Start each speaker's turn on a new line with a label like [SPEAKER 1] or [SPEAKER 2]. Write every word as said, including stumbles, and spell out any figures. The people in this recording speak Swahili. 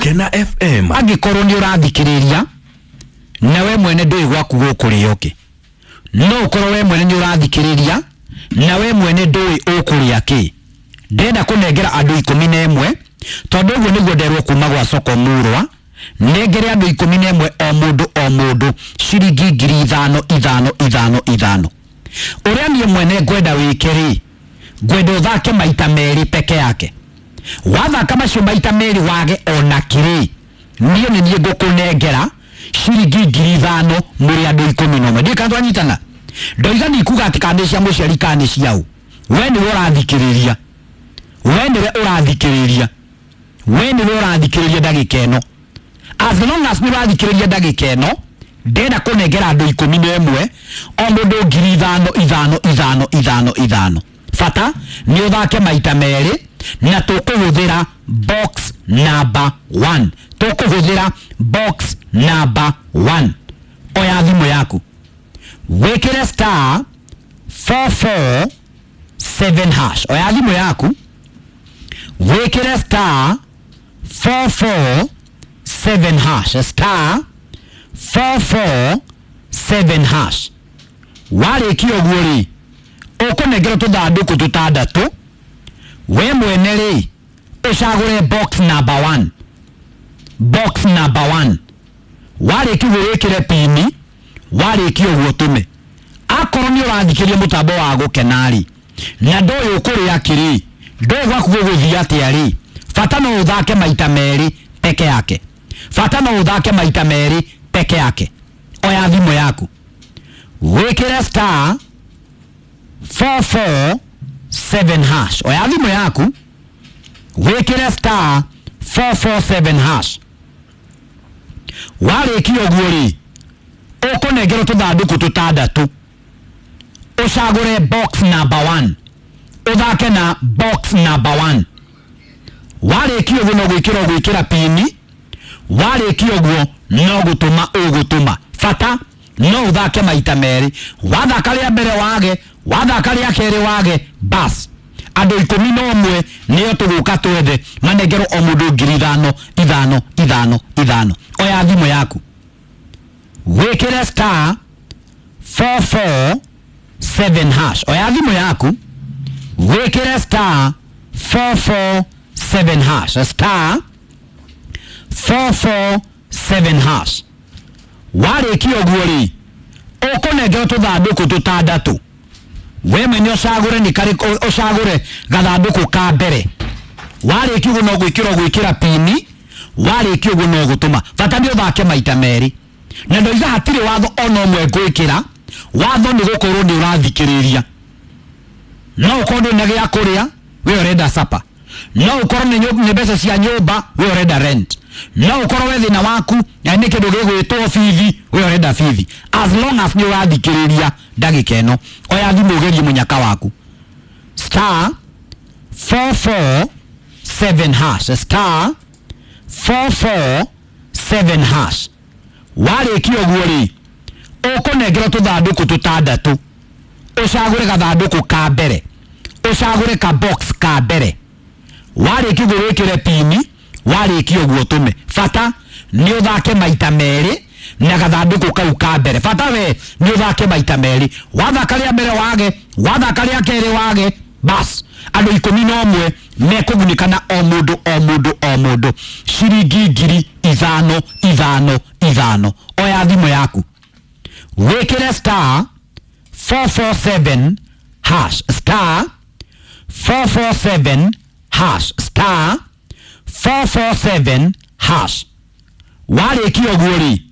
[SPEAKER 1] Kena F M
[SPEAKER 2] angikorwo ni urathikiriria na we mwene ndui gwaku gukuria ki no ukorwo we mwene ni urathikiriria na we mwene ndui ukuria ki ndenda kunengera andu ikumi na imwe tondu guo niguo nderwo kuma gwa soko murwa nengere andu ikumi na imwe o mundu o mundu ciringi ngiri ithano ithano ithano ithano uria ni mwene ngwenda wikiri ngwenda uthake maita meri peke yake wathaka macio maita meri wage ona kiri niyo ni niye ngukunengera ciringi ngiri ithano muri andu ikumi na umwe ndikandwa nyitana ndoiga ni kuga ati kandi cia muciari kandi ciau we ni urathikiriria we ni urathikiriria we ni urathikiriria ndagika eno as long as ni urathikiriria ndagika eno ndenda kunengera andu ikumi na imwe o mundu ngiri ithano ithano ithano ithano ithano fata ni uthake maita meri na tukuhuthira box number one tukuhuthira box number one oya thimu yaku wekere star four four seven hash oya thimu yaku wekere star four four seven hash star four four seven hash wale kio guori ukunengera tuthanduku tutandatu we mwene ri ucagure box number one box number one wale kio wekere pini wale kio guotume akorwo ni urathikiria mutambo wa gukenari na ndoy ukuri akiri ndoy gwaku guthia atiari fata no uthake maita meri peke yake fata no uthake maita meri peke yake oya thimu yaku wekere star four four seven hash oya thimu yaku wekere star four four seven hash wale kio guori ukunengera tuthanduku tutandatu ucagure box number one uthake na box number one wale kio guo no gwikira gwikira pini wale kio guo no gutuma ugutuma fata no uthake maita meri wathaka ria mbere wage wathaka ria keri wage bas andu ikumi na umwe niyo tuguka twethe manengero o mundu ngiri ithano ithano ithano ithano oya thimu yaku wekere star four four seven hash oya thimu yaku wekere star four four seven hash star four four seven hash wale kio guori ukunengera tuthanduku tutandatu we mwenye ucagure ni kari ucagure gathanduku ka mbere wale kio no gwikira gwikira pini wale kio no gutuma fata ni uthake maita meri na ndoiga hatire watho ono mwe gwikira watho ni gukorwo ni urathikiriria no ukorwo ni gya kuria we urenda sapa no ukorwo ni ni mbeca cia nyumba we urenda rent no ukorwo we thina waku na ni kindu gigwitwo fithi we urenda fithi as long as ni urathikiriria ndagika eno oya thimu gerie munyaka waku star four four seven hash star four four seven hash wale kio guori ukunengera tuthanduku tutandatu ucagure gathanduku ka mbere ucagure ka box ka mbere wale kio wekire pini wale kio guotume fata ni uthake maita meri na gathanduku kau ka mbere fata we ni uthake maita meri wathaka ria mbere wage wathaka ria keri wage bas andu ikumi na umwe mekugunikana o mundu o mundu o mundu ciringi ngiri ithano ithano ithano oya thimu yaku wekere star four four seven hash star four four seven hash star four four seven hash wale kio guori